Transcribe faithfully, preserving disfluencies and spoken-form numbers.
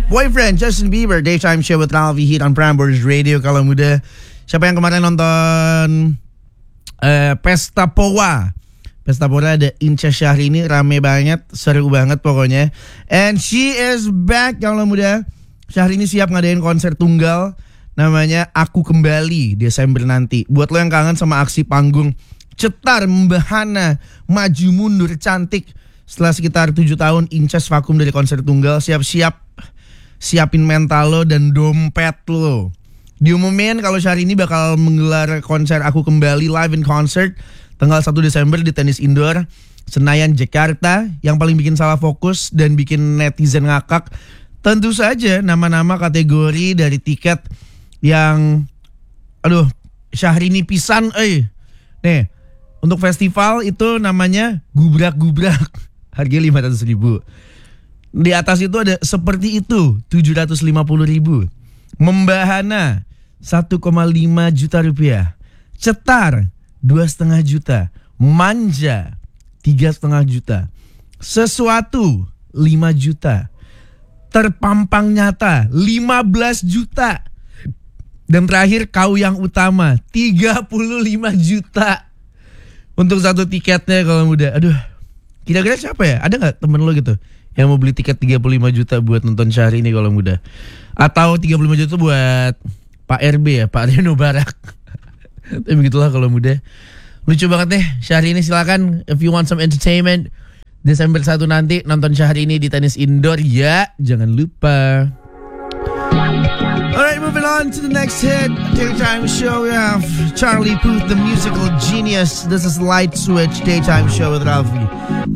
Boyfriend Justin Bieber, Daytime Show with Ralphie Heat on Prambors Radio. Kalau muda, siapa yang kemarin nonton uh, Pesta Powa? Pesta Powa ada Inca Syahrini, rame banget, seru banget pokoknya. And she is back kalau muda. Syahrini siap ngadain konser tunggal namanya Aku Kembali Desember nanti. Buat lo yang kangen sama aksi panggung cetar, membahana, maju mundur, cantik. Setelah sekitar tujuh tahun Incas vakum dari konser tunggal, siap-siap siapin mental lo dan dompet lo. Diumumin kalau Syahrini bakal menggelar konser Aku Kembali live in concert tanggal satu Desember di Tenis Indoor Senayan, Jakarta. Yang paling bikin salah fokus dan bikin netizen ngakak, tentu saja nama-nama kategori dari tiket yang aduh Syahrini pisan eh. Nih, untuk festival itu namanya gubrak-gubrak, harga lima ratus ribu. Di atas itu ada Seperti Itu tujuh ratus lima puluh ribu, Membahana satu koma lima juta rupiah, Cetar dua setengah juta, Manja tiga setengah juta, Sesuatu lima juta, Terpampang Nyata lima belas juta, dan terakhir Kau Yang Utama tiga puluh lima juta untuk satu tiketnya kalau muda. Aduh, kira-kira siapa ya? Ada nggak temen lo gitu yang mau beli tiket tiga puluh lima juta buat nonton Syahrini kalau muda? Atau tiga puluh lima juta buat Pak R B ya, Pak Reno Barak. Tapi begitulah kalau muda. Lucu banget deh Syahrini, silakan if you want some entertainment. Desember satu nanti nonton Syahrini di Tenis Indoor ya, jangan lupa. Alright, moving on to the next hit. Daytime show, we have Charlie Puth, the musical genius. This is Light Switch, Daytime Show with Ralphie.